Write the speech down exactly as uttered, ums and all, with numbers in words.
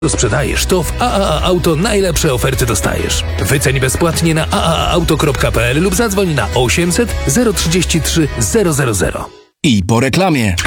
sprzedajesz, to w A A A Auto najlepsze oferty dostajesz. Wyceń bezpłatnie na a a a auto kropka p l lub zadzwoń na osiemset zero trzydzieści trzy zero zero zero. I po reklamie.